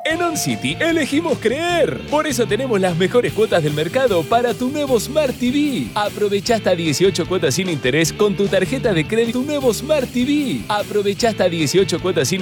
En OnCity elegimos creer. Por eso tenemos las mejores cuotas del mercado para tu nuevo Smart TV. Aprovecha hasta 18 cuotas sin interés con tu tarjeta de crédito. Tu nuevo Smart TV. Aprovecha hasta 18 cuotas sin